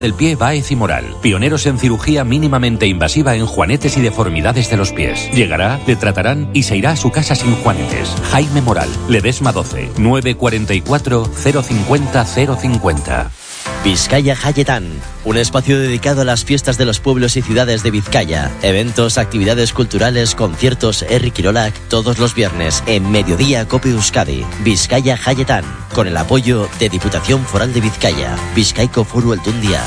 del pie Báez y Moral, pioneros en cirugía mínimamente invasiva en juanetes y deformidades de los pies. Llegará, le tratarán y se irá a su casa sin juanetes. Jaime Moral, Ledesma 12, 944 050 050. Vizcaya Jayetán, un espacio dedicado a las fiestas de los pueblos y ciudades de Vizcaya. Eventos, actividades culturales, conciertos, Herri Kirolak, todos los viernes en Mediodía Cope Euskadi. Vizcaya Jayetán, con el apoyo de Diputación Foral de Vizcaya. Bizkaiko Foru Aldundia.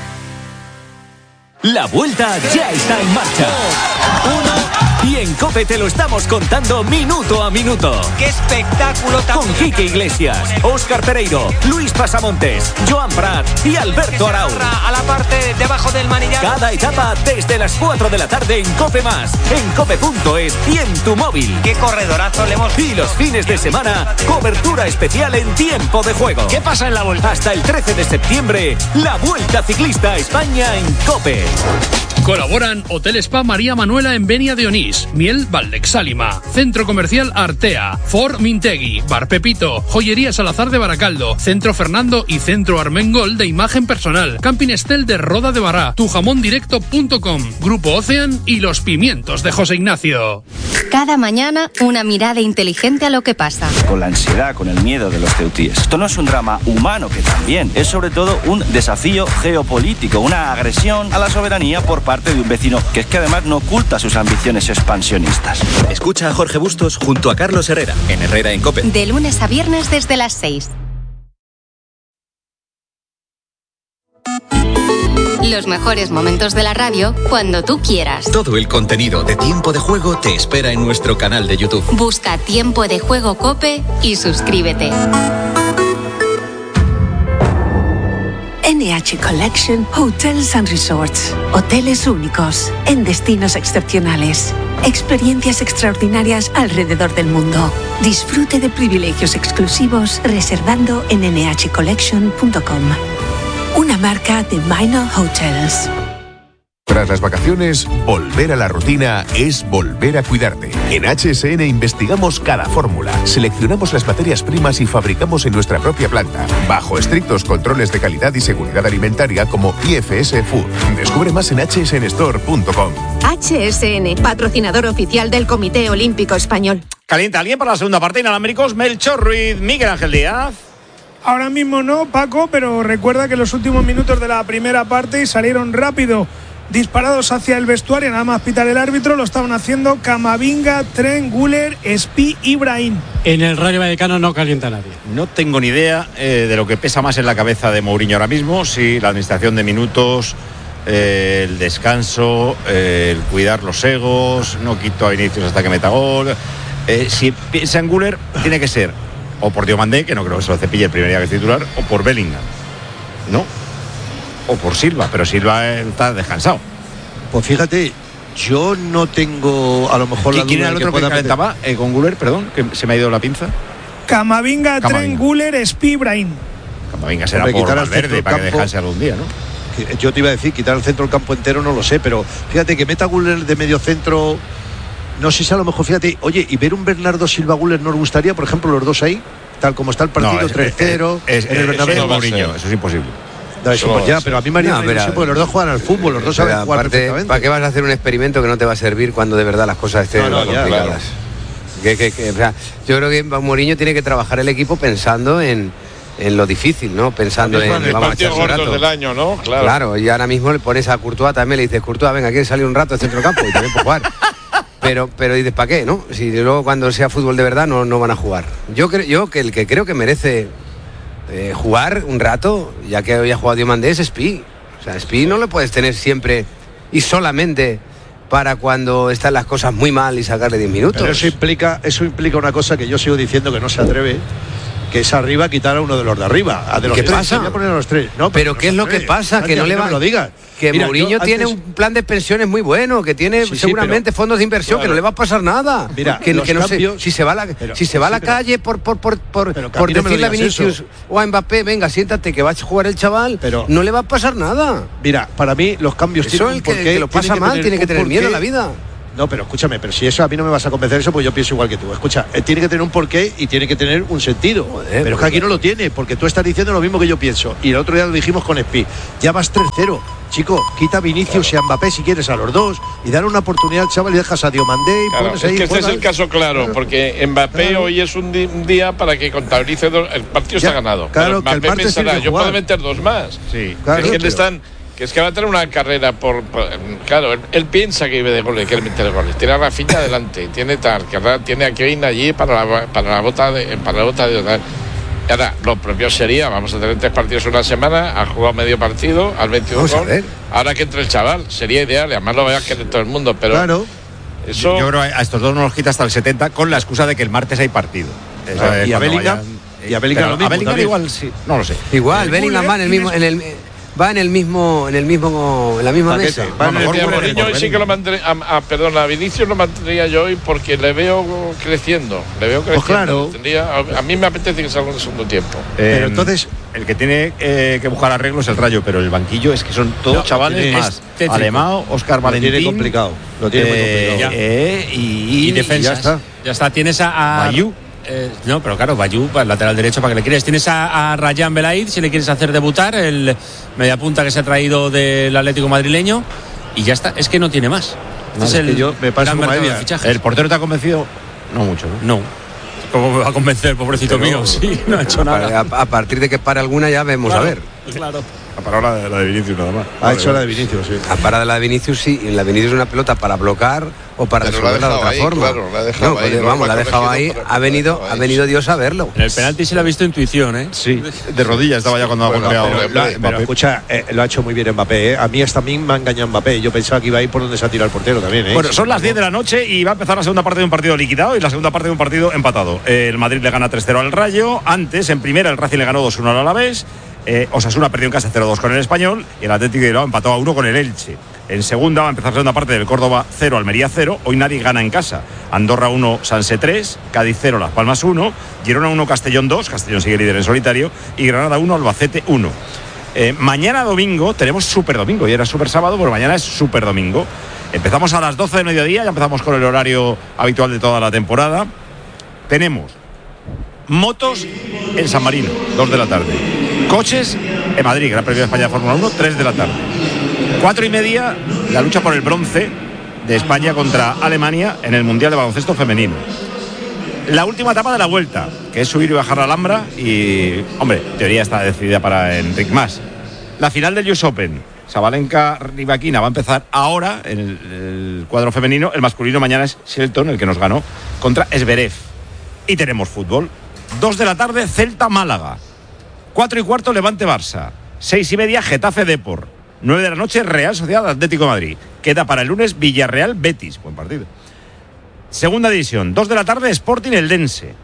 La vuelta ya está en marcha. Y en COPE te lo estamos contando minuto a minuto. ¡Qué espectáculo tan! Con Quique Iglesias, Óscar Pereiro, Luis Pasamontes, Joan Prat y Alberto Arau. A la parte debajo del manillar. Cada etapa desde las 4 de la tarde en COPE+, en cope.es y en tu móvil. ¡Qué corredorazo le hemos! Y los fines de semana, cobertura especial en tiempo de juego. ¿Qué pasa en la vuelta? Hasta el 13 de septiembre, la Vuelta Ciclista a España en COPE. Colaboran Hotel Spa María Manuela en Benia de Onís, Miel Valdexálima, Centro Comercial Artea, Ford Mintegui, Bar Pepito, Joyería Salazar de Baracaldo, Centro Fernando y Centro Armengol de Imagen Personal, Camping Estel de Roda de Bará, tujamondirecto.com, Grupo Ocean y Los Pimientos de José Ignacio. Cada mañana una mirada inteligente a lo que pasa. Con la ansiedad, con el miedo de los ceutíes. Esto no es un drama humano, que también es sobre todo un desafío geopolítico, una agresión a la soberanía por parte de un vecino que es que además no oculta sus ambiciones expansionistas. Escucha a Jorge Bustos junto a Carlos Herrera en Herrera en COPE. De lunes a viernes desde las 6. Los mejores momentos de la radio cuando tú quieras. Todo el contenido de Tiempo de Juego te espera en nuestro canal de YouTube. Busca Tiempo de Juego COPE y suscríbete. NH Collection Hotels and Resorts. Hoteles únicos, en destinos excepcionales. Experiencias extraordinarias alrededor del mundo. Disfrute de privilegios exclusivos reservando en nhcollection.com. Una marca de Minor Hotels. Tras las vacaciones, volver a la rutina es volver a cuidarte. En HSN investigamos cada fórmula, seleccionamos las materias primas y fabricamos en nuestra propia planta, bajo estrictos controles de calidad y seguridad alimentaria como IFS Food. Descubre más en hsnstore.com. HSN, patrocinador oficial del Comité Olímpico Español. ¿Calienta alguien para la segunda parte? Inalámbricos, Melchor Ruiz, Miguel Ángel Díaz. Ahora mismo no, Paco, pero recuerda que los últimos minutos de la primera parte salieron rápido, disparados hacia el vestuario, nada más pitar el árbitro, lo estaban haciendo Camavinga, Trent, Güler, Espí y Brahim. En el Rayo Vallecano no calienta nadie. No tengo ni idea de lo que pesa más en la cabeza de Mourinho ahora mismo, si la administración de minutos, el descanso, el cuidar los egos, no quito a Vinicius hasta que meta gol. Si piensa en Güler, tiene que ser o por Diomandé, que no creo que se lo cepille el primer día que es titular, o por Bellingham, ¿no? O por Silva, pero Silva está descansado. Pues fíjate, yo no tengo a lo mejor la duda. ¿Quién era el otro que calentaba con Güler? Perdón, que se me ha ido la pinza. Camavinga, Trent, Güler, Espí, Brahim. Camavinga será por Valverde para que descanse algún día, ¿no? Yo te iba a decir, quitar el centro del campo entero no lo sé, pero fíjate que meta Güler de medio centro. No sé si a lo mejor, fíjate, oye, y ver un Bernardo Silva Güler nos gustaría, por ejemplo, los dos ahí, tal como está el partido, no, 3-0 en el Bernabéu. Eso es imposible. No, eso pues ya, pero a mí me haría ilusión porque los dos juegan al fútbol, los dos saben jugar perfectamente. ¿Para qué vas a hacer un experimento que no te va a servir cuando de verdad las cosas estén complicadas? O sea, yo creo que Mourinho tiene que trabajar el equipo pensando en lo difícil, ¿no? Pensando en el partido gordo del año, ¿no? Claro, y ahora mismo le pones a Courtois también, le dices, Courtois, venga, ¿quieres salir un rato al centrocampo? Y también puede jugar. Pero dices, ¿para qué, no? Si luego cuando sea fútbol de verdad no van a jugar. Yo que el que creo que merece jugar un rato, ya que hoy ha jugado Diomandé, es Espí. O sea, Espí no lo puedes tener siempre y solamente para cuando están las cosas muy mal y sacarle 10 minutos. Pero eso implica una cosa que yo sigo diciendo que no se atreve, que es arriba quitar a uno de los de arriba. A de los ¿Qué tres, pasa? voy a poner a los tres. No, pero ¿qué es lo que pasa? Que no le va... lo digas. Que mira, Mourinho tiene un plan de pensiones muy bueno, que tiene seguramente fondos de inversión, claro, que no le va a pasar nada. Mira, que no sé, si se va a la calle por decirle a Vinicius o a Mbappé, venga, siéntate que va a jugar el chaval, pero no le va a pasar nada. Mira, para mí los cambios tienen un porqué. Que lo pasa mal, tiene que tener miedo a la vida. No, pero escúchame, pero si eso a mí no me vas a convencer eso, pues yo pienso igual que tú. Escucha, tiene que tener un porqué y tiene que tener un sentido. Joder, pero es que aquí no lo tiene, porque tú estás diciendo lo mismo que yo pienso. Y el otro día lo dijimos con Spi. Ya vas 3-0. Chico, quita a Vinicius y a Mbappé si quieres a los dos y dale una oportunidad al chaval y dejas a Diomandé y pones ahí. Es que este es el caso claro, porque Mbappé hoy es un día para que contabilice el partido está ganado. Claro, pero Mbappé pensará, yo puedo meter 2 más. Sí. Claro, que es que va a tener una carrera claro, él piensa que vive de goles, quiere meter goles. Tiene a Rafinha adelante, tiene tiene a Kevin allí para la bota de ahora, lo propio sería, vamos a tener 3 partidos en una semana, ha jugado medio partido, al 22 gol. Ahora que entre el chaval, sería ideal, y además lo vaya a querer todo el mundo, pero claro. Eso... Yo creo que a estos dos no los quita hasta el 70 con la excusa de que el martes hay partido. Y a Bellingham, lo mismo. A Bellingham igual sí, no lo sé. Igual, Bellingham va en la misma mesa. A Mourinho hoy sí que lo mantendría, a Vinicius lo mantendría yo hoy porque le veo creciendo. Pues claro. A mí me apetece que salga en el segundo tiempo. Pero entonces, el que tiene que buscar arreglos es el Rayo, pero el banquillo es que son todos chavales más. Alemão, Óscar Valentín. Lo tiene complicado. Lo tiene muy complicado. Y defensas. Ya está. Tienes a Bayou. No, pero claro, Bayou, el lateral derecho, ¿para que le quieres? Tienes a Rayan Belaid, si le quieres hacer debutar, el mediapunta que se ha traído del Atlético madrileño, y ya está, es que no tiene más. No, es que yo me paso como ¿El portero te ha convencido? No mucho, ¿no? No. ¿Cómo me va a convencer, pobrecito mío? Sí, no ha hecho nada. A partir de que pare alguna ya vemos, claro, a ver. Claro. Ha parado la de Vinicius nada más. Ha hecho la de Vinicius, sí. Ha parado la de Vinicius, sí. Y la de Vinicius es una pelota para bloquear o para resolverla de otra forma. Claro, la ha dejado ahí. Vamos, la ha dejado ahí. Ha venido Dios a verlo. En el penalti se le ha visto intuición, ¿eh? Sí, de rodillas estaba ya cuando ha golpeado. Pero escucha, lo ha hecho muy bien Mbappé, ¿eh? A mí hasta a mí me ha engañado Mbappé. Yo pensaba que iba a ir por donde se ha tirado el portero también, ¿eh? Bueno, son las 10 de la noche y va a empezar la segunda parte de un partido liquidado y la segunda parte de un partido empatado. El Madrid le gana 3-0 al Rayo. Antes, en primera, el Racing le ganó 2-1 al Alavés. Osasuna perdió en casa 0-2 con el Español y el Atlético de Bilbao empató a 1 con el Elche. En segunda va a empezar la segunda parte del Córdoba 0, Almería 0. Hoy nadie gana en casa. Andorra 1, Sanse 3, Cádiz 0, Las Palmas 1, Girona 1, Castellón 2, Castellón sigue líder en solitario, y Granada 1, Albacete 1. Mañana domingo tenemos Super Domingo, y era Super Sábado, pero mañana es Super Domingo. Empezamos a las 12 de mediodía, ya empezamos con el horario habitual de toda la temporada. Tenemos motos en San Marino, 2 de la tarde. Coches en Madrid, Gran Premio de España de Fórmula 1, 3 de la tarde. 4:30, la lucha por el bronce de España contra Alemania en el Mundial de Baloncesto Femenino. La última etapa de la Vuelta, que es subir y bajar la Alhambra y, hombre, en teoría está decidida para Enric Mas. La final del US Open, Sabalenka-Rybakina, va a empezar ahora en el cuadro femenino. El masculino mañana es Shelton, el que nos ganó, contra Zverev. Y tenemos fútbol. 2 de la tarde, Celta-Málaga. 4:15, Levante-Barça. 6:30, Getafe-Depor. 9 de la noche, Real Sociedad Atlético de Madrid. Queda para el lunes Villarreal-Betis. Buen partido. Segunda división, 2 de la tarde, Sporting-Eldense.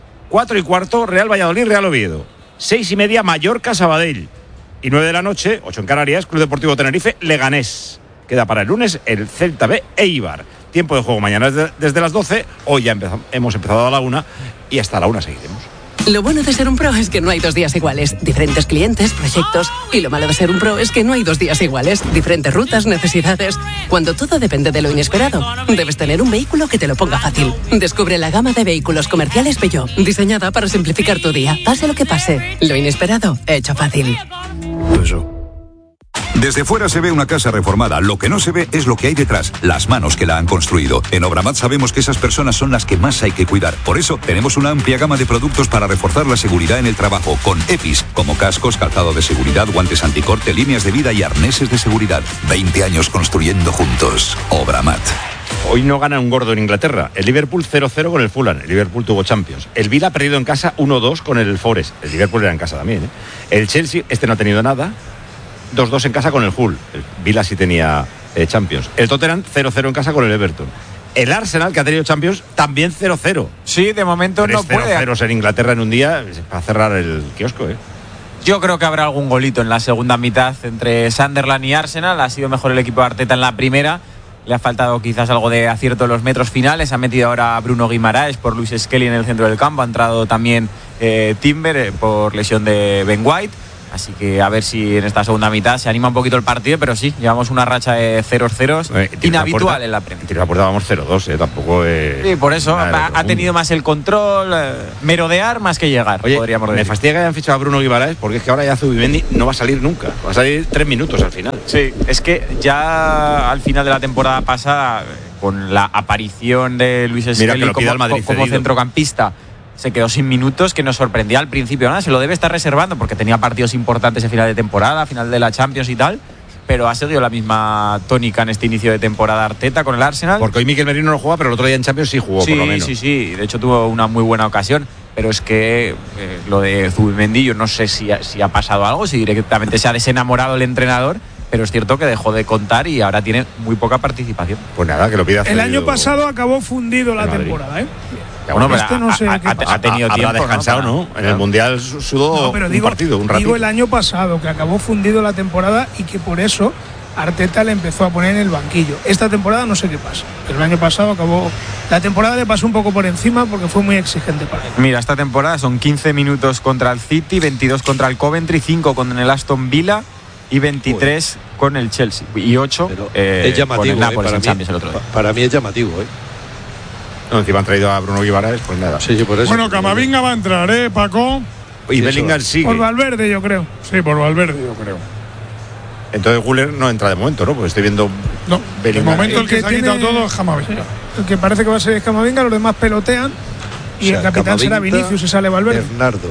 4:15, Real Valladolid-Real Oviedo. 6:30, Mallorca-Sabadell. Y 9 de la noche, 8 en Canarias, Club Deportivo Tenerife-Leganés. Queda para el lunes el Celta B Eibar. Tiempo de juego mañana desde las 12. Hoy ya hemos empezado a la 1 y hasta la 1 seguiremos. Lo bueno de ser un pro es que no hay 2 días iguales. Diferentes clientes, proyectos. Y lo malo de ser un pro es que no hay 2 días iguales. Diferentes rutas, necesidades. Cuando todo depende de lo inesperado, debes tener un vehículo que te lo ponga fácil. Descubre la gama de vehículos comerciales Peugeot, diseñada para simplificar tu día. Pase lo que pase, lo inesperado, hecho fácil. Desde fuera se ve una casa reformada, lo que no se ve es lo que hay detrás, las manos que la han construido. En Obramat sabemos que esas personas son las que más hay que cuidar. Por eso tenemos una amplia gama de productos para reforzar la seguridad en el trabajo, con EPIs, como cascos, calzado de seguridad, guantes anticorte, líneas de vida y arneses de seguridad. 20 años construyendo juntos. Obramat. Hoy no gana un gordo en Inglaterra. El Liverpool 0-0 con el Fulham. El Liverpool tuvo Champions. El Villa ha perdido en casa 1-2 con el Forest. El Liverpool era en casa también, ¿eh? El Chelsea, no ha tenido nada. 2-2 en casa con el Hull. El Villa sí tenía Champions. El Tottenham 0-0 en casa con el Everton. El Arsenal, que ha tenido Champions, también 0-0. Sí, de momento no puede. 0-0 en Inglaterra en un día para cerrar el kiosco, ¿eh? Yo creo que habrá algún golito en la segunda mitad entre Sunderland y Arsenal. Ha sido mejor el equipo de Arteta en la primera. Le ha faltado quizás algo de acierto en los metros finales. Ha metido ahora a Bruno Guimaraes por Luis Skelly en el centro del campo. Ha entrado también Timber por lesión de Ben White. Así que a ver si en esta segunda mitad se anima un poquito el partido, pero sí, llevamos una racha de 0-0 inhabitual en la Premier. Tiro la puerta vamos 0-2, tampoco sí, por eso ha tenido más el control, merodear más que llegar. Oye, podríamos decir. Me fastidia que hayan fichado a Bruno Guimaraes, porque es que ahora ya Zubimendi no va a salir nunca, va a salir 3 minutos al final. Sí, es que ya al final de la temporada pasada, con la aparición de Luis Skelly como centrocampista, se quedó sin minutos, que nos sorprendía al principio. Nada, se lo debe estar reservando porque tenía partidos importantes en final de temporada, final de la Champions y tal, pero ha seguido la misma tónica en este inicio de temporada Arteta con el Arsenal. Porque hoy Mikel Merino no juega, pero el otro día en Champions sí jugó, por lo menos. Sí, de hecho tuvo una muy buena ocasión, pero es que lo de Zubimendi, yo no sé si ha pasado algo, si directamente se ha desenamorado el entrenador, pero es cierto que dejó de contar y ahora tiene muy poca participación. Pues nada, que lo pida. El año pasado acabó fundido la temporada, ¿eh? Bueno, pero no sé ha tenido tiempo. Habrá descansado, ¿no? En el Mundial sudó un partido, un ratito. Digo el año pasado, que acabó fundido la temporada y que por eso Arteta le empezó a poner en el banquillo. Esta temporada no sé qué pasa, pero el año pasado acabó. La temporada le pasó un poco por encima porque fue muy exigente para él. Mira, esta temporada son 15 minutos contra el City, 22 contra el Coventry, 5 con el Aston Villa y 23 con el Chelsea y 8 es llamativo, con el Nápoles en Champions el otro día. Para mí es llamativo, No, encima han traído a Bruno Guimaraes, pues nada. Sí, por eso. Bueno, Camavinga va a entrar, Paco. Y Bellingham sigue. Por Valverde, yo creo. Sí, por Valverde, yo creo. Entonces Güler no entra de momento, ¿no? Porque estoy viendo. No, Bellingham. de momento el que se ha quitado todo es Camavinga. El que parece que va a ser es Camavinga, los demás pelotean. Y el capitán será Vinicius y sale Valverde. Bernardo.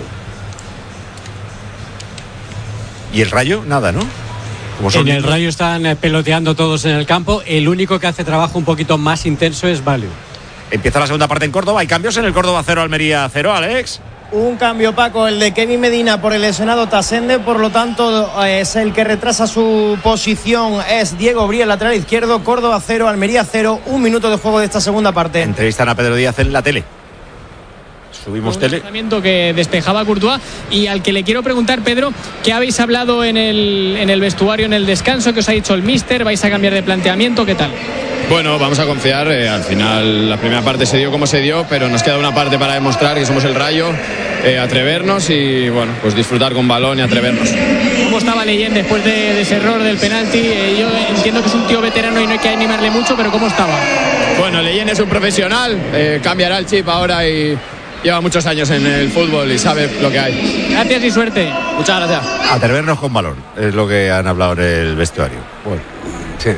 ¿Y el Rayo? Nada, ¿no? En el Rayo están peloteando todos en el campo. El único que hace trabajo un poquito más intenso es Value. Empieza la segunda parte en Córdoba. Hay cambios en el Córdoba 0, Almería 0, Alex. Un cambio, Paco, el de Kevin Medina por el lesionado Tasende, por lo tanto es el que retrasa su posición, es Diego Bría, lateral izquierdo. Córdoba 0, Almería 0, 1 minuto de juego de esta segunda parte. Entrevistan a Pedro Díaz en la tele. Subimos un tele. Lanzamiento que despejaba Courtois y al que le quiero preguntar, Pedro, ¿qué habéis hablado en el vestuario, en el descanso? ¿Qué os ha dicho el míster? ¿Vais a cambiar de planteamiento? ¿Qué tal? Bueno, vamos a confiar. Al final la primera parte se dio como se dio, pero nos queda una parte para demostrar que somos el Rayo, atrevernos y bueno, pues disfrutar con balón y atrevernos. ¿Cómo estaba Leyen después de ese error del penalti? Yo entiendo que es un tío veterano y no hay que animarle mucho, pero ¿cómo estaba? Bueno, Leyen es un profesional, cambiará el chip ahora y lleva muchos años en el fútbol y sabe lo que hay. Gracias y suerte. Muchas gracias. Atrevernos con balón, es lo que han hablado en el vestuario. Bueno, sí.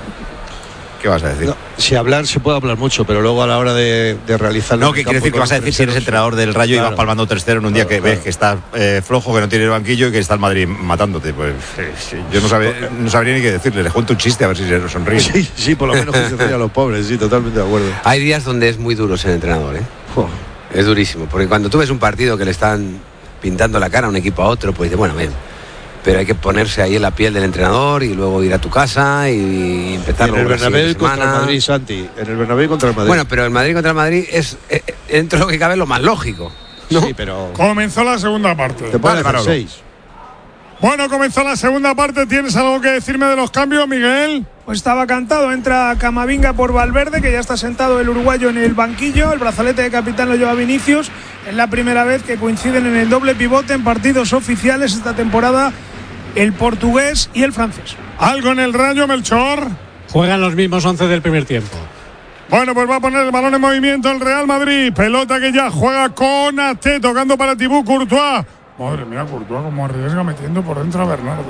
¿Qué vas a decir? No, si hablar se puede hablar mucho, pero luego a la hora de realizarlo. No, ¿qué quiere decir? ¿Qué vas a decir si eres entrenador del Rayo y vas palmando 3-0 en un día que ves que estás flojo, que no tiene el banquillo y que está el Madrid matándote? Pues yo no sabría ni qué decirle. Les cuento un chiste a ver si se sonríe. Sí, por lo menos que se rían a los pobres, sí, totalmente de acuerdo. Hay días donde es muy duro ser entrenador, Es durísimo, porque cuando tú ves un partido que le están pintando la cara a un equipo a otro, pues dices, bueno, bien. Pero hay que ponerse ahí en la piel del entrenador y luego ir a tu casa y empezar. En el Bernabéu contra el Madrid, Santi. En el Bernabéu contra el Madrid. Bueno, pero el Madrid contra el Madrid es dentro de lo que cabe lo más lógico, ¿no? Sí, pero comenzó la segunda parte. Te puede hacer 6. Bueno, comenzó la segunda parte. ¿Tienes algo que decirme de los cambios, Miguel? Pues estaba cantado. Entra Camavinga por Valverde, que ya está sentado el uruguayo en el banquillo. El brazalete de capitán lo lleva Vinicius. Es la primera vez que coinciden en el doble pivote en partidos oficiales esta temporada el portugués y el francés. ¿Algo en el Rayo, Melchor? Juegan los mismos 11 del primer tiempo. Bueno, pues va a poner el balón en movimiento el Real Madrid. Pelota que ya juega con Ate, tocando para Thibaut Courtois. Madre mía, Courtois como arriesga metiendo por dentro a Bernardo.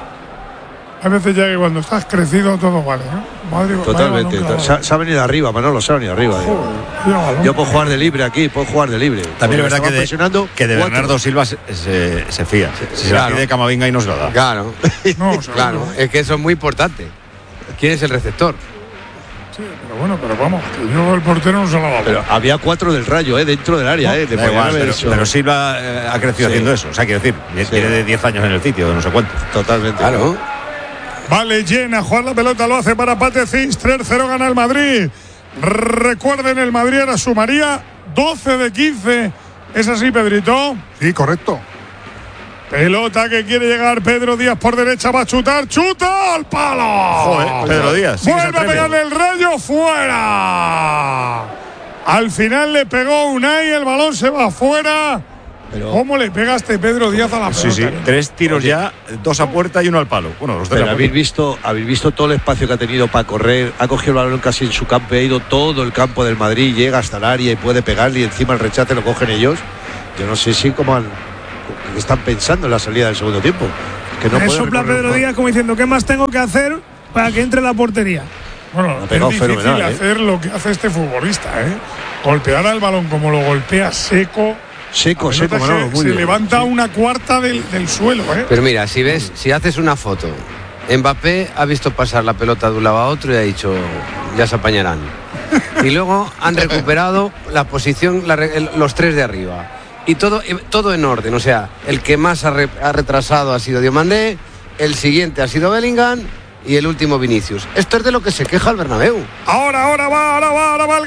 A veces ya que cuando estás crecido todo vale, Madre, totalmente. Se ha venido arriba, Manolo, se ha venido arriba. Yo puedo jugar de libre aquí, puedo jugar de libre. También es verdad que de Bernardo Silva se fía. Si se la pide Camavinga y no se lo da. Claro, claro. Es que eso es muy importante. ¿Quién es el receptor? Sí, pero bueno, pero vamos, que yo el portero no se lo va a dar. Pero había 4 del Rayo, dentro del área, Da igual, pero Silva ha crecido haciendo eso. O sea, quiero decir, tiene de 10 años en el sitio, de no sé cuánto. Totalmente. Claro. Vale, llena, jugar la pelota, lo hace para Patecís, 3-0 gana el Madrid. Recuerden, el Madrid ahora sumaría 12 de 15. ¿Es así, Pedrito? Sí, correcto. Pelota que quiere llegar Pedro Díaz por derecha, va a chutar, ¡chuta al palo! Joder, Pedro Díaz. Vuelve a pegarle el Rayo, fuera. Al final le pegó Unai, el balón se va fuera. Pero, ¿cómo le pegaste, Pedro Díaz, a la pelota? Sí, 3 tiros ya, 2 a puerta y 1 al palo. Bueno, los 3 pero habéis visto todo el espacio que ha tenido para correr. Ha cogido el balón casi en su campo, ha ido todo el campo del Madrid, llega hasta el área y puede pegarle, y encima el rechace lo cogen ellos. Yo no sé si están pensando en la salida del segundo tiempo. Que no sopla Pedro Díaz como diciendo, ¿qué más tengo que hacer para que entre la portería? Bueno, es difícil hacer lo que hace este futbolista, golpear al balón como lo golpea seco, Manolo, se levanta una cuarta del suelo, Pero mira, si haces una foto, Mbappé ha visto pasar la pelota de un lado a otro y ha dicho, ya se apañarán. Y luego han recuperado la posición, los 3 de arriba. Y todo en orden, o sea, el que más ha retrasado ha sido Diomandé, el siguiente ha sido Bellingham y el último Vinicius. Esto es de lo que se queja el Bernabéu. Ahora va el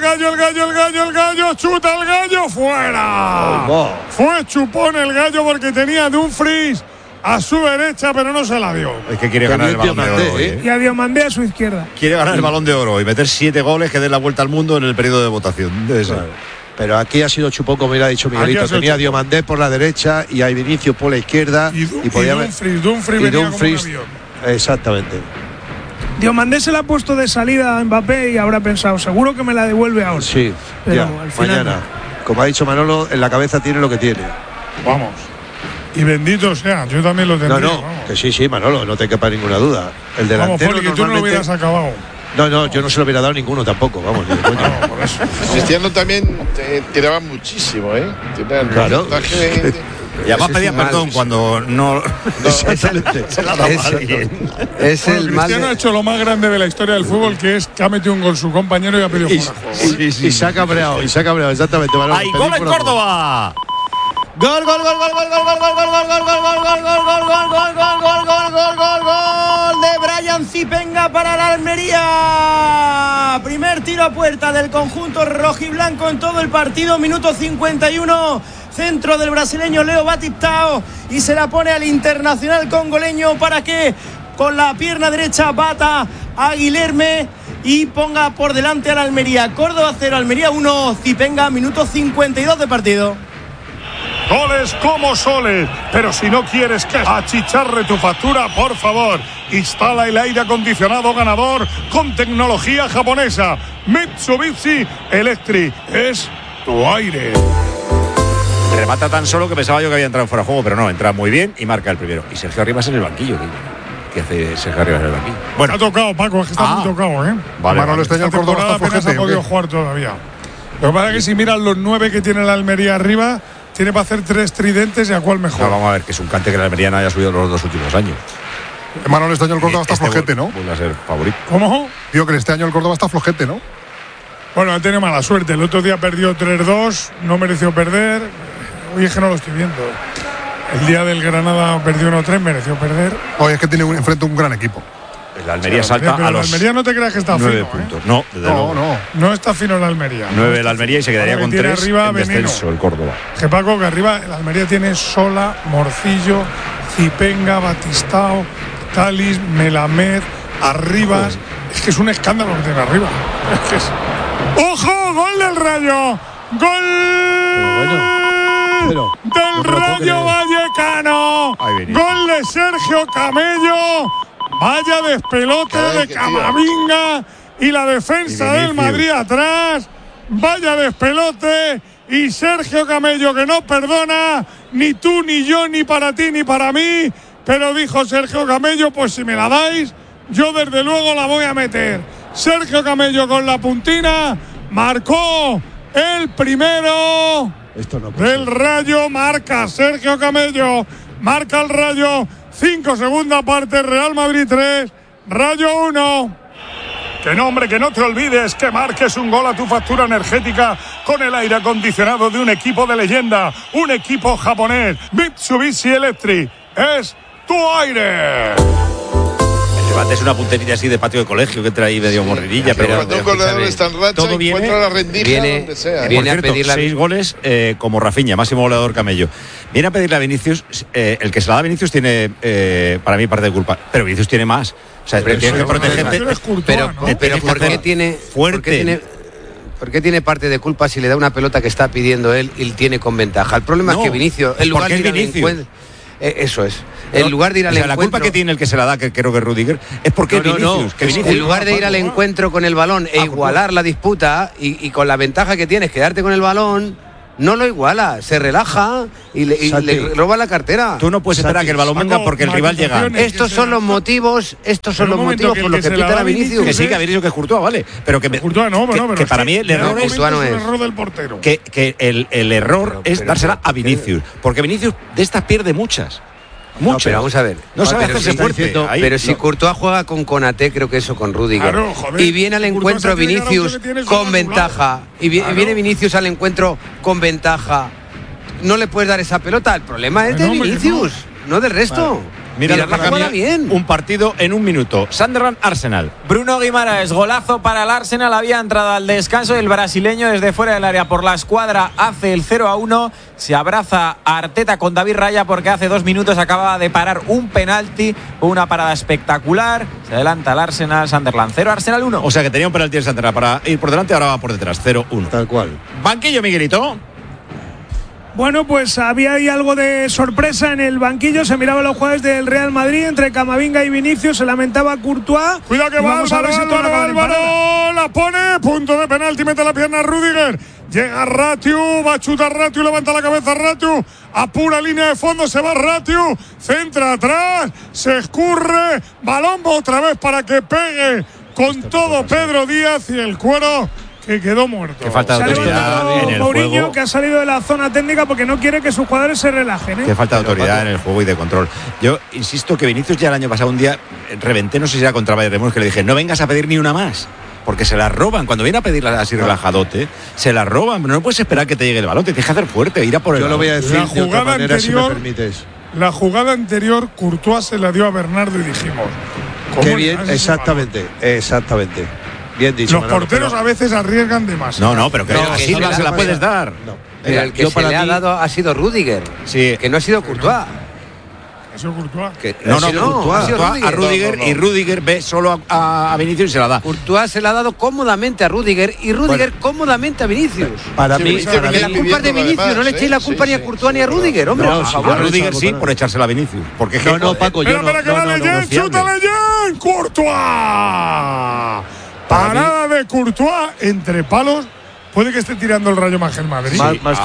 gallo, chuta el gallo, fuera. Fue chupón el gallo porque tenía Dumfries a su derecha, pero no se la dio. Es que quiere ganar el Balón de Oro hoy, Y a Diomandé a su izquierda. Quiere ganar el Balón de Oro y meter 7 goles que den la vuelta al mundo en el periodo de votación. Debe ser. Pero aquí ha sido chupón, como ya ha dicho Miguelito. Tenía a Diomandé por la derecha y a Vinicius por la izquierda. Y Dumfries venía como un avión. Exactamente. Diomandé se la ha puesto de salida a Mbappé y habrá pensado, seguro que me la devuelve ahora. Sí, pero ya, al final mañana. Como ha dicho Manolo, en la cabeza tiene lo que tiene. Vamos. Y bendito sea, yo también lo tendría. No, que sí, Manolo, no te quepa ninguna duda. El delantero. Vamos, Poli, que tú no lo hubieras acabado. No, yo no se lo hubiera dado ninguno tampoco, vamos, ni de coña. No, por eso. Cristiano también tiraba muchísimo, Claro. Y además pedía perdón cuando no se la daba a alguien. Cristiano ha hecho lo más grande de la historia del fútbol, que es que ha metido un gol su compañero y ha pedido fuera. Y se ha cabreado, exactamente. ¡Hay gol en Córdoba! Gol de Brian Zipenga para la Almería. Primer tiro a puerta del conjunto rojiblanco en todo el partido, minuto 51. Centro del brasileño Leo Batistao y se la pone al internacional congoleño para que con la pierna derecha bata a Guilherme y ponga por delante a la Almería. Córdoba 0, Almería 1, Zipenga, minuto 52 de partido. Goles como soles, pero si no quieres que achicharre tu factura, por favor, instala el aire acondicionado ganador con tecnología japonesa. Mitsubishi Electric es tu aire. Remata tan solo que pensaba yo que había entrado fuera de juego, pero no, entra muy bien y marca el primero. Y Sergio Arribas en el banquillo, ¿qué hace Sergio Arribas en el banquillo? Bueno, ha tocado, Paco, es que está muy tocado, Manolo, este año el Córdoba está apenas ha podido jugar todavía. Lo que pasa es que si miran los 9 que tiene la Almería arriba, tiene para hacer 3 tridentes y a cuál mejor. No, vamos a ver, que es un cante que la Almería no haya subido los 2 últimos años. Manolo, este año el Córdoba está flojete, ¿no? Vuelve a ser favorito. ¿Cómo? Digo que este año el Córdoba está flojete, ¿no? Bueno, ha tenido mala suerte. El otro día perdió 3-2, no mereció perder. Hoy es que no lo estoy viendo. El día del Granada perdió 1-3, mereció perder. Hoy es que tiene enfrente un gran equipo. La Almería salta a los. La Almería no te creas que está 9 fino. puntos. No, desde luego. No está fino la Almería. 9 la Almería y se quedaría con 3 arriba en descenso el Córdoba. Que Paco, que arriba la Almería tiene Sola, Morcillo, Zipenga, Batistao, Talis, Melamed, Arribas. Es que es un escándalo lo que tiene arriba. Es que es... ¡Ojo! ¡Gol del Rayo! ¡Gol! del Rayo Vallecano. Gol de Sergio Camello. Vaya despelote de Camavinga y la defensa del Madrid atrás. Vaya despelote y Sergio Camello que no perdona ni tú ni yo ni para ti ni para mí. Pero dijo Sergio Camello, pues si me la dais, yo desde luego la voy a meter. Sergio Camello con la puntina marcó el primero del Rayo. Marca Sergio Camello, marca el Rayo. 5 segunda parte, Real Madrid 3, Rayo 1. Que no, hombre, que no te olvides que marques un gol a tu factura energética con el aire acondicionado de un equipo de leyenda, un equipo japonés. Mitsubishi Electric es tu aire. El debate es una punterita así de patio de colegio que trae ahí medio morridilla, pero cuando un goleador está en racha, todo viene, encuentra la rendija donde sea. Viene a pedir 6 goles como Rafinha, máximo goleador Camello. Viene a pedirle a Vinicius, el que se la da a Vinicius tiene para mí parte de culpa, pero Vinicius tiene más. O sea, tiene que protegerte. Pero ¿por qué tiene fuerte? ¿Por qué tiene parte de culpa si le da una pelota que está pidiendo él y tiene con ventaja? El problema es que Vinicius, en lugar de ir al encuentro, eso es. En lugar de ir al encuentro, la culpa que tiene el que se la da, que creo que Rudiger, es porque Vinicius. En lugar de ir al encuentro con el balón e igualar la disputa y con la ventaja que tienes, quedarte con el balón, no lo iguala, se relaja y le roba la cartera. Tú no puedes esperar a que el balón venga porque el rival llega. Estos son los motivos por los que pitan a Vinicius. Que sí, que a Vinicius que es Courtois, vale. Pero que Courtois no, que para mí el error es el error del portero. Que el error es dársela a Vinicius. Porque Vinicius de estas pierde muchas. No, pero vamos a ver. No sabe hacerse fuerte. Pero si Courtois juega con Konaté, creo que eso con Rudiger. Claro, joder, y viene al encuentro Vinicius con ventaja. Y viene Vinicius al encuentro con ventaja. No le puedes dar esa pelota. El problema es de Vinicius, no del resto. Mira la jugada bien. Un partido en un minuto. Sunderland Arsenal. Bruno Guimaraes, golazo para el Arsenal. Había entrado al descanso. El brasileño desde fuera del área por la escuadra hace el 0-1. Se abraza a Arteta con David Raya porque hace 2 minutos acababa de parar un penalti. Una parada espectacular. Se adelanta el Arsenal. Sunderland 0, Arsenal 1. O sea que tenía un penalti el Sunderland para ir por delante, ahora va por detrás. 0-1. Tal cual. Banquillo, Miguelito. Bueno, pues había ahí algo de sorpresa en el banquillo. Se miraban los jugadores del Real Madrid entre Camavinga y Vinicius. Se lamentaba Courtois. Cuidado que va Álvaro. La pone. Punto de penalti. Mete la pierna a Rudiger. Llega Ratiu. Va a chutar Ratiu. Levanta la cabeza Ratiu. A pura línea de fondo se va Ratiu. Centra atrás. Se escurre. Balón otra vez para que pegue con todo Pedro Díaz y el cuero que quedó muerto. Que falta de autoridad en el Mourinho, juego. Que ha salido de la zona técnica porque no quiere que sus jugadores se relajen. Que falta de autoridad en el juego y de control. Yo insisto que Vinicius ya el año pasado un día reventé, no sé si era contra Bayern de Múnich, que le dije, no vengas a pedir ni una más. Porque se la roban. Cuando viene a pedirla así relajadote, se la roban. Pero no puedes esperar que te llegue el balón. Te tienes que hacer fuerte, ir a por el balón. Yo lo voy a decir la de otra manera, si me permites. La jugada anterior, Courtois se la dio a Bernardo y dijimos... Qué bien, exactamente. Bien dicho. Los porteros a veces arriesgan de más. No, pero que así no se la puedes dar. No. Pero el que se le ha dado ha sido Rudiger. Sí. Que no ha sido Courtois. Ha sido Courtois. A Rudiger y Rudiger ve solo a Vinicius y se la da. Courtois se la ha dado cómodamente a Rudiger y Rudiger cómodamente a Vinicius. Para mí, la culpa es de Vinicius, no le echéis la culpa ni a Courtois ni a Rudiger, hombre. No, a Rudiger sí, por echársela a Vinicius. Porque no, Paco, yo espera que vale Jen, chútale Jen, Courtois. Parada de Courtois entre palos. Puede que esté tirando el Rayo más que el Madrid.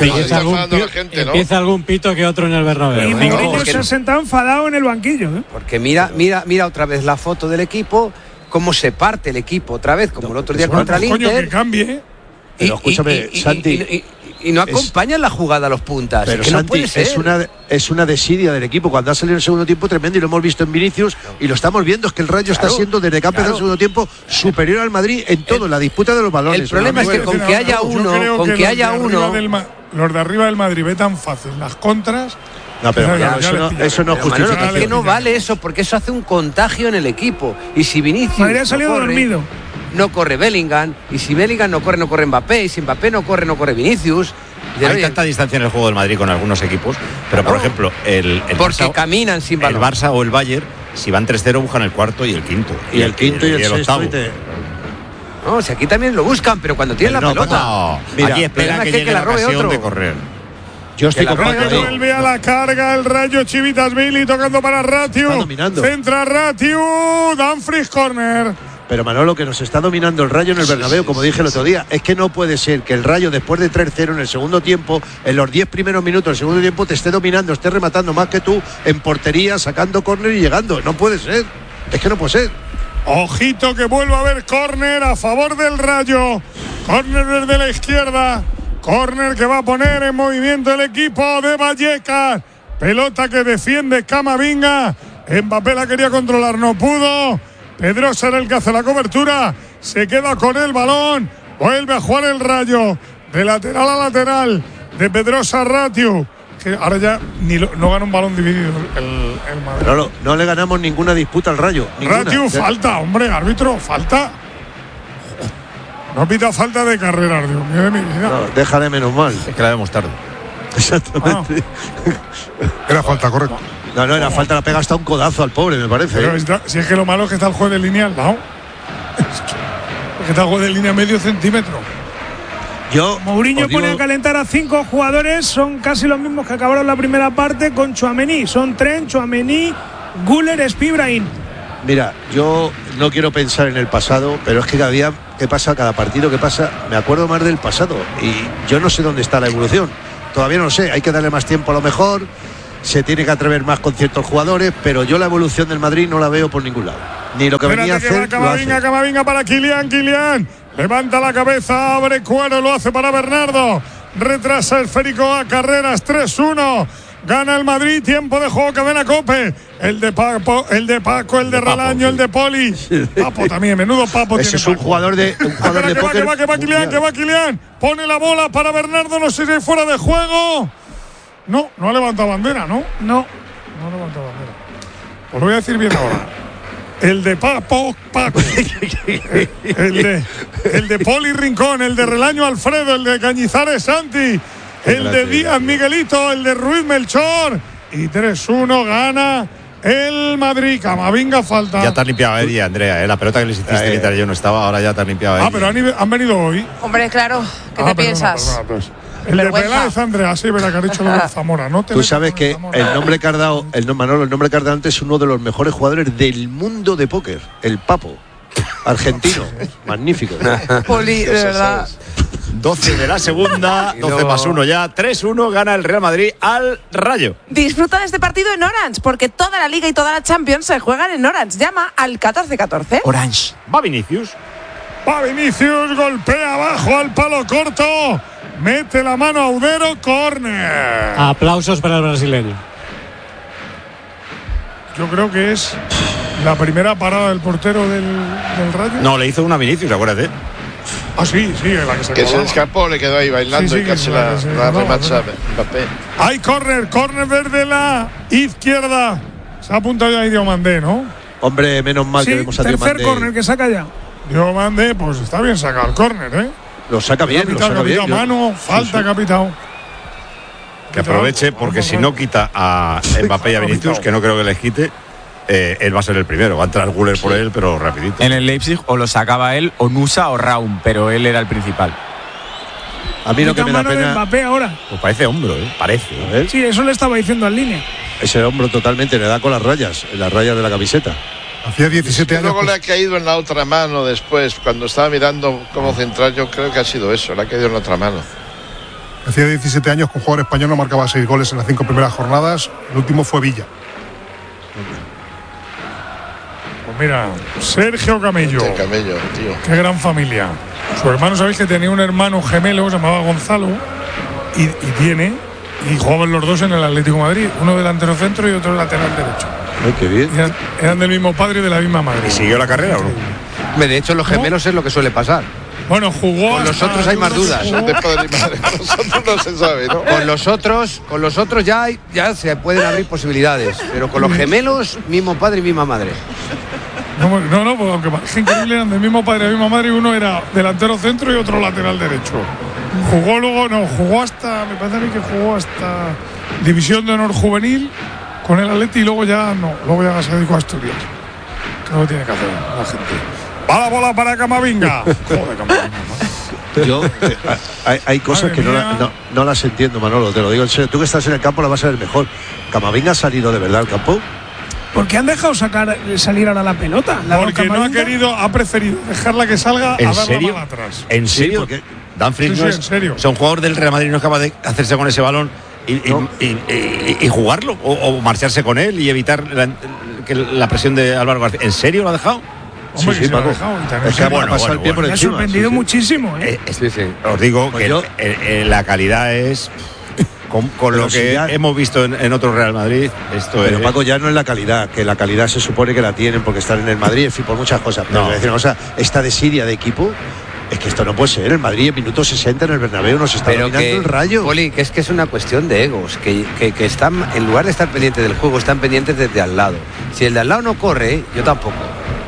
Empieza algún pito que otro en el Bernabéu. Y Mourinho se ha sentado enfadado en el banquillo. Porque mira otra vez la foto del equipo, cómo se parte el equipo otra vez, como el otro día contra el Inter. Coño, que cambie. Pero escúchame, Santi. Y no acompañan la jugada a los puntas. Pero que Santi, no puede ser. es una desidia del equipo. Cuando ha salido el segundo tiempo tremendo y lo hemos visto en Vinicius y lo estamos viendo, es que el Rayo está siendo desde que ha empezado el segundo tiempo superior al Madrid en todo, en la disputa de los balones. El problema es que con que haya uno, los de arriba del Madrid ve tan fácil las contras. No, pero eso no justifica. Es que no vale eso, porque eso hace un contagio en el equipo. Y si Vinicius Madrid ha salido dormido, no corre Bellingham, y si Bellingham no corre Mbappé, y si Mbappé no corre Vinicius. Hay tanta distancia en el juego del Madrid con algunos equipos, pero por ejemplo el porque Barça, caminan sin balón. El Barça o el Bayern, si van 3-0 buscan el cuarto y el quinto. Y el quinto y el octavo. No, si aquí también lo buscan, pero cuando tienen la pelota. No, mira, aquí esperan que llegue la ocasión de correr. Yo estoy con Rayo vuelve a la carga, el Rayo Chivitas-Vili tocando para Ratiu. Centra Ratiu, Dumfries corner. Pero Manolo, que nos está dominando el Rayo en el Bernabéu, como dije el otro día, es que no puede ser que el Rayo, después de 3-0 en el segundo tiempo, en los 10 primeros minutos del segundo tiempo, te esté dominando, esté rematando más que tú en portería, sacando córner y llegando. No puede ser. Es que no puede ser. Ojito que vuelva a haber córner a favor del Rayo. Córner desde la izquierda. Córner que va a poner en movimiento el equipo de Vallecas. Pelota que defiende Camavinga. Mbappé la quería controlar, no pudo. Pedrosa era el que hace la cobertura. Se queda con el balón. Vuelve a jugar el Rayo. De lateral a lateral. De Pedrosa a Ratiu. Que ahora ya no gana un balón dividido el Madrid. No le ganamos ninguna disputa al Rayo. Ratiu, falta, hombre, árbitro, falta. No pita falta de carrera, Dios mío de mi vida. No, deja de menos mal. Es que la vemos tarde. Exactamente. Era falta, correcto. No, era falta, la pega hasta un codazo al pobre, me parece. Pero si es que lo malo es que está el juez de línea al lado. Es que está el juez de línea medio centímetro. Mourinho pone a calentar a 5 jugadores, son casi los mismos que acabaron la primera parte con Tchouaméni. Son Trent, Tchouaméni, Güler, Ibrahim. Mira, yo no quiero pensar en el pasado, pero es que cada día que pasa, cada partido que pasa, me acuerdo más del pasado. Y yo no sé dónde está la evolución. Todavía no lo sé, hay que darle más tiempo a lo mejor. Se tiene que atrever más con ciertos jugadores, pero yo la evolución del Madrid no la veo por ningún lado. Ni lo que venía a hacer. Camavinga para Kylian. Levanta la cabeza, abre cuero, lo hace para Bernardo. Retrasa esférico a Carreras, 3-1. Gana el Madrid, tiempo de juego, cadena COPE. El de Paco, el de Relaño, el de Poli. Papo también, menudo Papo. Ese es un jugador de póker. Que va Kylian. Pone la bola para Bernardo, no sé si hay fuera de juego. No ha levantado bandera, ¿no? No ha levantado bandera. Os lo voy a decir bien ahora. El de Paco. el de Poli Rincón, el de Relaño Alfredo, el de Cañizares Santi, el de Díaz Miguelito, el de Ruiz Melchor. Y 3-1 gana el Madrid. Camavinga falta. Ya te has limpiado a Andrea, la pelota que les hiciste quitar yo no estaba, ahora ya te has limpiado a pero han venido hoy. Hombre, claro, ¿qué te piensas? El de Peláez, Andrea, sí, verá que ha dicho lo de Zamora. No te Tú sabes que el nombre Cardao, Manolo, el nombre Cardao es uno de los mejores jugadores del mundo de póker. El Papo, argentino, magnífico. Poli, de verdad. 12 de la segunda, 12 más 1 ya, 3-1 gana el Real Madrid al Rayo. Disfruta de este partido en Orange, porque toda la Liga y toda la Champions se juegan en Orange. Llama al 1414. Orange. Va Vinicius, golpea abajo al palo corto. Mete la mano a Audero, córner. Aplausos para el brasileño. Yo creo que es la primera parada del portero del Rayo. No, le hizo una Vinicius, acuérdate. Sí, la que se escapó, le quedó ahí bailando y casi la remacha Mbappé. Hay córner desde la izquierda. Se ha apuntado ya ahí Diomandé, ¿no? Hombre, menos mal que vemos a Diomandé. Tercer córner que saca ya. Diomandé, pues está bien sacado el córner, ¿eh? Lo saca bien, mano, falta capitán. Que aproveche, porque si no quita a Mbappé y a Vinicius, que no creo que les quite, él va a ser el primero. Va a entrar Güler por él, pero rapidito. En el Leipzig o lo sacaba él, o Nusa o Raum, pero él era el principal. A mí lo que me da pena. Mbappé ahora. Pues parece hombro, parece. Sí, eso le estaba diciendo al línea. Ese hombro totalmente le da con las rayas de la camiseta. Hacía 17 años. Luego le ha caído en la otra mano después, cuando estaba mirando cómo centrar, yo creo que ha sido eso, le ha caído en la otra mano. Hacía 17 años que un jugador español no marcaba 6 goles en las 5 primeras jornadas, el último fue Villa. Pues mira, Sergio Camello. Tío. Qué gran familia. Su hermano, sabéis que tenía un hermano gemelo, se llamaba Gonzalo, y jugaban los dos en el Atlético de Madrid, uno delantero centro y otro lateral derecho. Ay, qué bien. Eran del mismo padre y de la misma madre. ¿Y siguió la carrera o no? De hecho, los gemelos es lo que suele pasar. Bueno, jugó. Con los otros hay más dudas. De padre y madre. Con los otros no se sabe, ¿no? Con los otros ya se pueden abrir posibilidades. Pero con los gemelos, mismo padre y misma madre. No, pues aunque parece increíble, eran del mismo padre y misma madre, y uno era delantero centro y otro lateral derecho. Jugó hasta, me parece a mí que jugó hasta División de Honor Juvenil con el Atleti y luego ya se dedicó a Asturias. Creo que tiene que hacer la gente. Va la bola para Camavinga. Joder, Camavinga. Yo hay cosas que no las entiendo, Manolo, te lo digo en serio. Tú que estás en el campo la vas a ver mejor. ¿Camavinga ha salido de verdad al campo? Porque han dejado salir ahora la pelota. Porque no ha querido, ha preferido dejarla que salga a darla mal atrás. ¿En serio? Porque Dumfries en serio. O sea, un jugador del Real Madrid no es capaz de hacerse con ese balón y jugarlo o marcharse con él y evitar la presión de Álvaro García. ¿En serio lo ha dejado? Hombre, sí, Paco. Me ha sorprendido muchísimo. Os digo que la calidad es con lo que hemos visto en otro Real Madrid. Pero Paco, ya no es la calidad, que la calidad se supone que la tienen porque están en el Madrid, en fin, por muchas cosas. Pero voy a decir una cosa, esta desidia de equipo, es que esto no puede ser. El Madrid en minuto 60 en el Bernabéu nos está dominando el Rayo. Poli, que es una cuestión de egos, que están, en lugar de estar pendientes del juego, están pendientes desde al lado. Si el de al lado no corre, yo tampoco.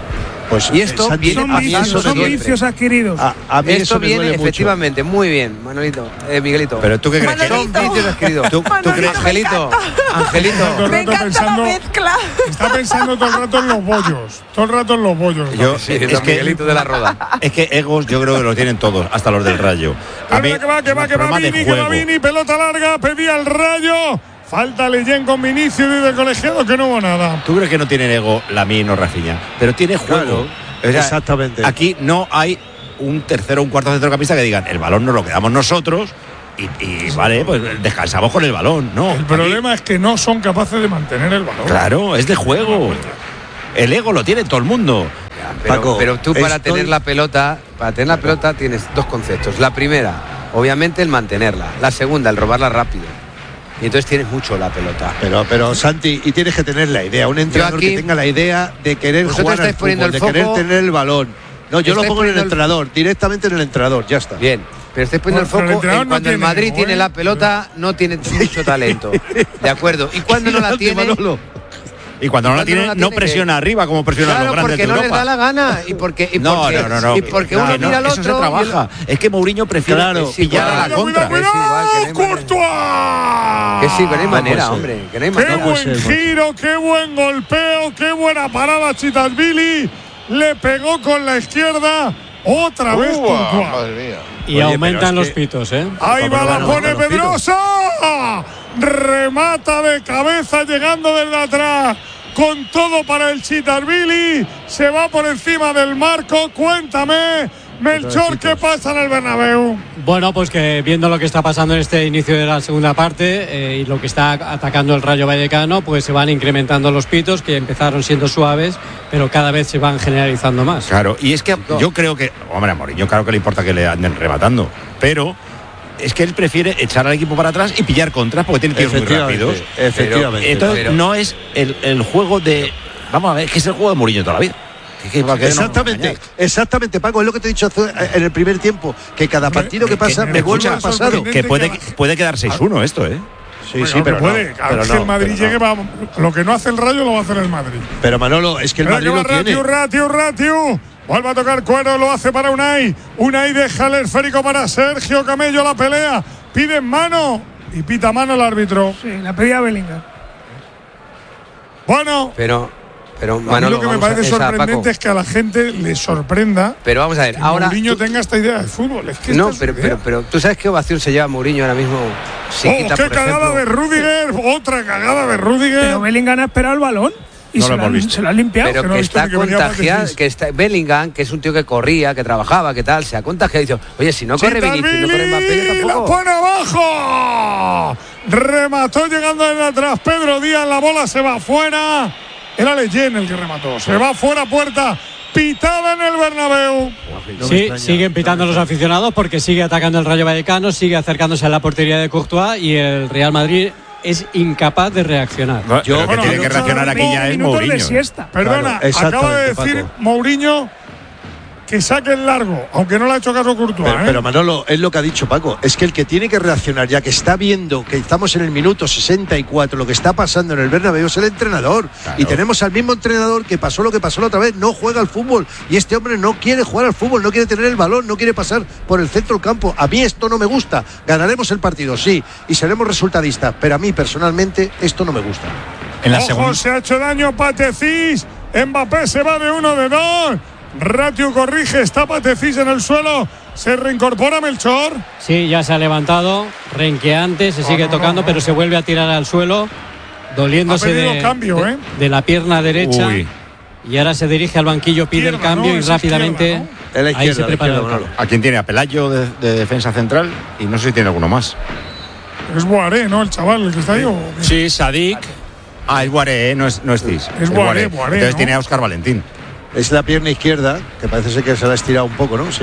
Pues y esto viene son vicios adquiridos. A mí esto eso me viene duele mucho. efectivamente, muy bien, Manolito, Miguelito. Pero tú qué crees que son vicios adquiridos. ¿Tú crees, Angelito? Me encanta la mezcla. Está pensando todo el rato en los bollos. Todo el rato en los bollos. Yo, Sí, es don que Miguelito de la Roda. Es que egos yo creo que los tienen todos, hasta los del Rayo. A mí, que va Vini, pelota larga, pedía el Rayo. Falta Leyen con Vinicius y del colegiado que no hubo nada. ¿Tú crees que no tienen ego Lamine o Rafinha? Pero tiene juego. Claro, exactamente. Aquí no hay un tercero o un cuarto centrocampista que digan, el balón nos lo quedamos nosotros y vale, pues descansamos con el balón. No. El problema es que no son capaces de mantener el balón. Claro, es de juego. El ego lo tiene todo el mundo. Pero tú para tener la pelota tienes dos conceptos. La primera, obviamente el mantenerla. La segunda, el robarla rápido. Y entonces tienes mucho la pelota. Pero Santi, y tienes que tener la idea. Un entrenador que tenga la idea de querer jugar al fútbol, de querer tener el balón. No, yo lo pongo en el entrenador, directamente en el entrenador, ya está. Bien, pero estáis poniendo el foco en cuando el Madrid tiene la pelota, no tiene mucho talento. De acuerdo. Y cuando no la tiene... Y cuando no la tiene, no presiona arriba como presiona los grandes de Europa. Porque no les da la gana y porque no. Y porque uno mira al otro. Eso se trabaja. Es que Mourinho prefiere pillar a la contra. ¡Courtois! Que sí, que no hay manera, hombre. Que no hay manera. Qué buen giro, qué buen golpeo, qué buena parada Chitashvili. Le pegó con la izquierda. Otra vez Courtois. Madre mía. Y aumentan los pitos, ¿eh? Ahí va, la pone Pedrosa. Remata de cabeza llegando desde atrás. Con todo para el Chitashvili. Se va por encima del marco. Cuéntame, Melchor, ¿qué pasa en el Bernabéu? Bueno, pues que viendo lo que está pasando en este inicio de la segunda parte y lo que está atacando el Rayo Vallecano, pues se van incrementando los pitos, que empezaron siendo suaves, pero cada vez se van generalizando más. Claro, y es que yo creo que, hombre, a Mourinho claro que le importa que le anden rematando, pero es que él prefiere echar al equipo para atrás y pillar contras porque tiene tiros muy rápidos. Efectivamente. Entonces no es el juego de... Vamos a ver, que es el juego de Mourinho toda la vida. Exactamente, Paco, es lo que te he dicho en el primer tiempo, que cada partido que pasa me vuelve al pasado. Que puede quedar 6-1, esto, ¿eh? Sí, pero puede. Pero que el Madrid llegue, lo que no hace el Rayo lo va a hacer el Madrid. Pero Manolo, es que el Madrid lo tiene. Ratiu. Vuelve a tocar Cuero, lo hace para Unai. Unai deja el esférico para Sergio Camello, la pelea. Pide mano y pita mano el árbitro. Sí, la pedía Bellingham. Bueno. Pero Manolo, a mí lo que me parece sorprendente es que a la gente le sorprenda. Pero vamos a ver, que ahora Mourinho tenga esta idea de fútbol. Es que no, pero tú sabes qué ovación se lleva Mourinho ahora mismo. ¡Qué cagada de Rüdiger! Otra cagada de Rüdiger. Pero Bellingham ha esperado el balón. Y no se lo ha limpiado. Pero que está contagiado, que está Bellingham, que es un tío que corría, que trabajaba, que tal, se ha contagiado y dice, oye, si no corre Vinicius, no corre Mbappé, yo tampoco. ¡La pone abajo! Remató llegando desde atrás Pedro Díaz, la bola se va afuera. Era Leyen el que remató. Se va fuera puerta. Pitada en el Bernabéu. Sí, siguen pitando los aficionados porque sigue atacando el Rayo Vallecano, sigue acercándose a la portería de Courtois y el Real Madrid es incapaz de reaccionar. Pero que tiene que reaccionar aquí ya es Mourinho. Perdona, acaba de decir Mourinho que saque el largo, aunque no le ha hecho caso Courtois. Pero Manolo, es lo que ha dicho Paco, es que el que tiene que reaccionar, ya que está viendo que estamos en el minuto 64, lo que está pasando en el Bernabéu es el entrenador. Claro. Y tenemos al mismo entrenador que pasó lo que pasó la otra vez, no juega al fútbol. Y este hombre no quiere jugar al fútbol, no quiere tener el balón, no quiere pasar por el centro del campo. A mí esto no me gusta. Ganaremos el partido, sí, y seremos resultadistas, pero a mí personalmente esto no me gusta. Ojo, se ha hecho daño Patecís. Mbappé se va de 1 de 2. Ratiu corrige, está Patecís en el suelo. Se reincorpora Melchor. Sí, ya se ha levantado, renqueante, se sigue tocando, pero se vuelve a tirar al suelo, doliéndose de la pierna derecha. Uy. Y ahora se dirige al banquillo, pide el cambio y rápidamente ahí se prepara el cambio. ¿A quién tiene? A Pelayo de defensa central y no sé si tiene alguno más. Es Boaré, ¿no? El chaval el que está ahí. Sí, Sadik. Es Boaré, no es Cis. Es Boaré. Entonces tiene a Óscar Valentín. Es la pierna izquierda, que parece ser que se la ha estirado un poco, ¿no? Sí.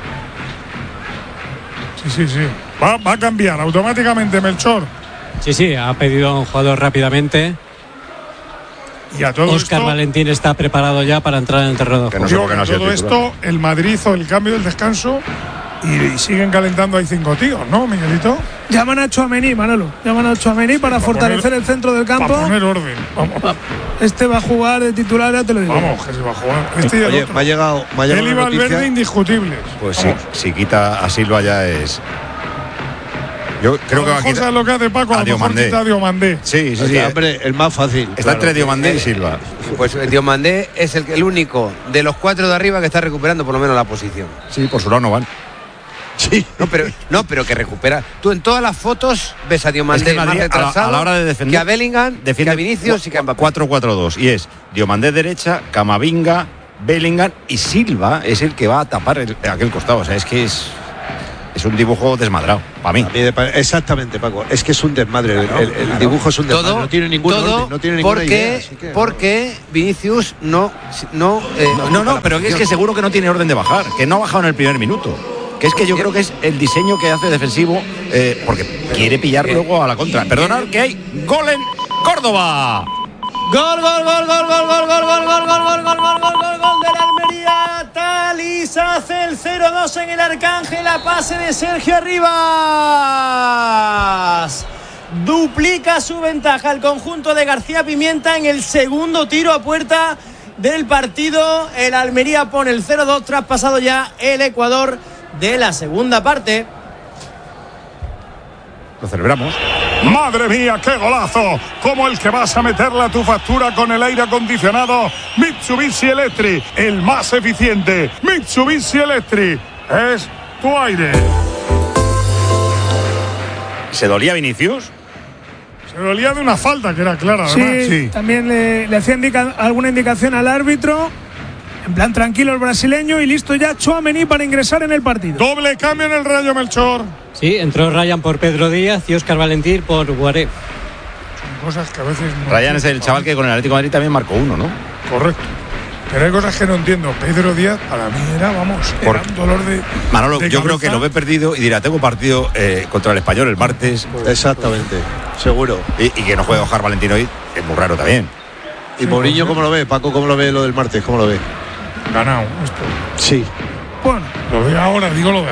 Sí. Va a cambiar automáticamente Melchor. Sí, ha pedido a un jugador rápidamente. Y a todo Óscar Valentín está preparado ya para entrar en el terreno de juego. Todo esto, el Madrid hizo el cambio del descanso y siguen calentando ahí 5 tíos, ¿no, Miguelito? Llaman a Tchouaméni, Manolo. Llaman a Tchouaméni para fortalecer el centro del campo. Para poner orden. Vamos. Este va a jugar de titular, ya te lo digo. Vamos, que se va a jugar. Este y el Oye, otro. me ha llegado Él y una Valverde noticia. indiscutibles. Pues sí, si quita a Silva ya es. Yo creo que va a quitar. ¿Sabes lo que hace Paco? A lo mejor quita a Diomandé. Sí. Hombre, el más fácil. Está entre Diomandé y Silva. Pues Diomandé es el único de los 4 de arriba que está recuperando por lo menos la posición. Sí, por su lado no van. Sí. No, pero que recupera. Tú en todas las fotos ves a Diomandé Es que Madrid, más retrasado a la hora de defender, que a Bellingham, que a Vinicius y que a Mbappé. 4-4-2. Y es Diomandé derecha, Camavinga, Bellingham y Silva es el que va a tapar aquel costado. O sea, es que es un dibujo desmadrado, para mí. Exactamente, Paco. Es que es un desmadre. El dibujo es un desmadre. Todo, no tiene ningún orden, no tiene ninguna idea. Porque Vinicius no, pero es que seguro que no tiene orden de bajar, que no ha bajado en el primer minuto. Que es que yo creo que es el diseño que hace defensivo, porque quiere pillar luego a la contra. Perdonad que hay gol en Córdoba. Gol del Almería. Talis hace el 0-2 en el Arcángel a pase de Sergio Arribas. Duplica su ventaja el conjunto de García Pimienta en el segundo tiro a puerta del partido. El Almería pone el 0-2 tras pasado ya el Ecuador de la segunda parte. Lo celebramos. ¡Madre mía, qué golazo! Como el que vas a meterle a tu factura con el aire acondicionado Mitsubishi Electric, el más eficiente. Mitsubishi Electric es tu aire. ¿Se dolía Vinicius? Se dolía de una falta que era clara, ¿verdad? Sí. También le hacía alguna indicación al árbitro. En plan tranquilo el brasileño y listo ya Tchouaméni para ingresar en el partido. Doble cambio en el Rayo, Melchor. Sí, entró Ryan por Pedro Díaz y Óscar Valentín por Guaré. Son cosas que a veces no. Ryan es el chaval que con el Atlético de Madrid también marcó 1, ¿no? Correcto. Pero hay cosas que no entiendo. Pedro Díaz para mí era un dolor de. Manolo, de yo cabeza. creo que lo ve perdido y dirá, tengo partido contra el Español el martes. Exactamente, seguro. Y que no juegue Óscar Valentín hoy es muy raro también. ¿Y Mourinho cómo lo ve? Paco, ¿cómo lo ve lo del martes? ¿Cómo lo ve? Ganado esto. Sí. Bueno, lo de ahora.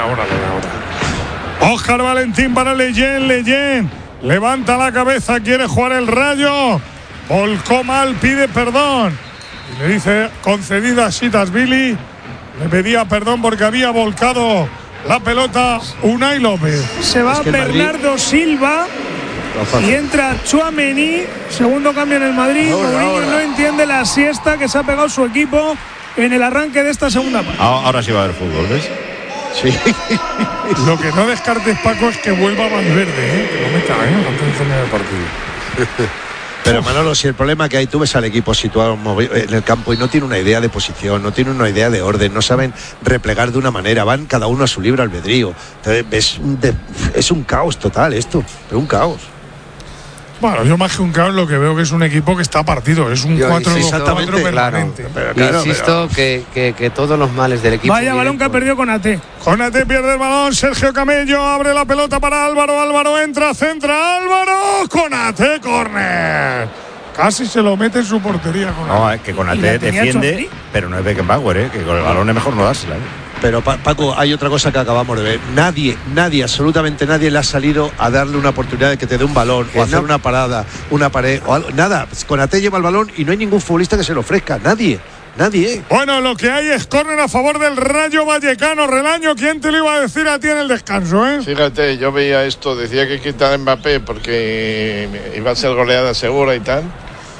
Óscar Valentín para Leyen. Levanta la cabeza, quiere jugar el Rayo. Volcó mal, pide perdón. Y le dice, concedida a Sitasvili. Le pedía perdón porque había volcado la pelota Unai López. Se va Bernardo Silva y entra Tchouaméni. Segundo cambio en el Madrid. Mourinho no entiende la siesta que se ha pegado su equipo en el arranque de esta segunda parte. Ahora sí va a haber fútbol, ¿ves? Sí. Lo que no descartes, Paco, es que vuelva Valverde, que lo meta antes de terminar el partido. Pero Manolo, si el problema que hay, tú ves al equipo situado en el campo y no tiene una idea de posición, no tiene una idea de orden, no saben replegar de una manera, van cada uno a su libre albedrío. Entonces, es un caos total esto, pero un caos. Bueno, yo más que un caos lo que veo que es un equipo que está partido, es un 4-2-4 permanente. Insisto que todos los males del equipo. Vaya balón que ha perdido Konaté. Konaté pierde el balón, Sergio Camello abre la pelota para Álvaro entra, centra Álvaro, Konaté, córner. Casi se lo mete en su portería. Konaté. No, es que Konaté defiende, pero no es Beckenbauer, que con el balón es mejor no dársela. Pero Paco, hay otra cosa que acabamos de ver. Nadie, absolutamente nadie le ha salido a darle una oportunidad de que te dé un balón o hacer una parada, una pared o algo. Nada, Konaté lleva el balón y no hay ningún futbolista que se lo ofrezca. Nadie. Bueno, lo que hay es córner a favor del Rayo Vallecano. Relaño, ¿quién te lo iba a decir a ti en el descanso, Fíjate, yo veía esto, decía que quitar a Mbappé porque iba a ser goleada segura y tal.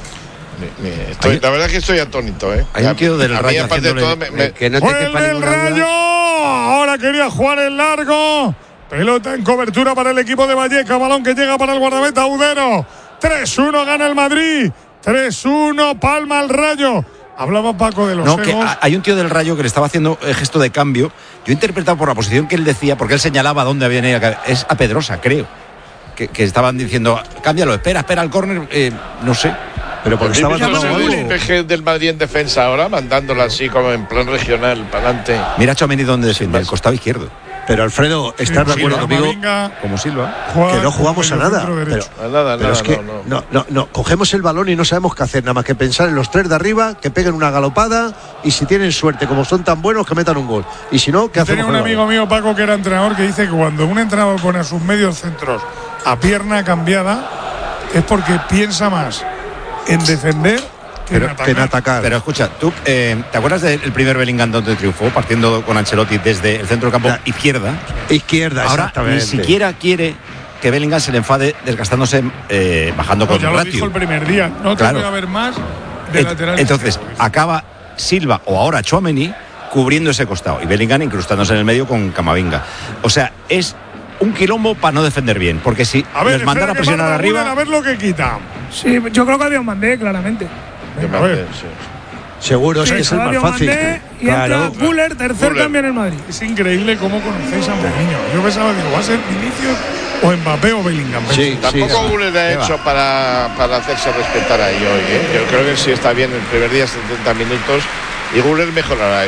La verdad es que estoy atónito, Hay un tío del Rayo que no te quepa el Rayo. Ahora quería jugar el largo. Pelota en cobertura para el equipo de Valleca. Balón que llega para el guardameta Udero. 3-1 gana el Madrid. 3-1 palma el Rayo. Hablaba Paco de los egos. Que hay un tío del Rayo que le estaba haciendo gesto de cambio. Yo he interpretado por la posición que él decía, porque él señalaba dónde había ido. Es a Pedrosa, creo. Que estaban diciendo, cámbialo, espera el córner, no sé. Pero porque estaba el despeje del Madrid en defensa ahora, mandándola así como en plan regional para adelante. Mira Tchouaméni donde defiende, el costado izquierdo. Pero Alfredo, ¿estás de acuerdo conmigo? Como Silva. Que no jugamos a nada. Pero es que no, cogemos el balón y no sabemos qué hacer, nada más que pensar en los 3 de arriba, que peguen una galopada y si tienen suerte, como son tan buenos, que metan un gol. Y si no, ¿qué hacemos? Tenía un amigo mío, Paco, que era entrenador, que dice que cuando un entrenador pone a sus medios centros a pierna cambiada es porque piensa más en defender que en atacar. Pero escucha, ¿tú te acuerdas del primer Bellingham donde triunfó, partiendo con Ancelotti desde el centro del campo izquierda? Ahora exactamente. Ni siquiera quiere que Bellingham se le enfade desgastándose, bajando con ya ratio. Lo dijo el primer día, no te voy a ver más de lateral. Entonces, acaba Silva o ahora Tchouaméni cubriendo ese costado y Bellingham incrustándose en el medio con Camavinga. O sea, es un quilombo para no defender bien, porque si les mandan a presionar arriba... A ver lo que quita. Sí, yo creo que había un mandé, claramente. A ver. Seguro, es que es el más fácil. Y entra Güler, tercer cambio en el Madrid. Es increíble cómo conocéis a Mourinho. Yo pensaba, digo, va a ser Vinicius o Mbappé o Bellingham. Tampoco Güler ha hecho para hacerse respetar ahí hoy. Yo creo que sí está bien el primer día, 70 minutos, y Güler mejorará.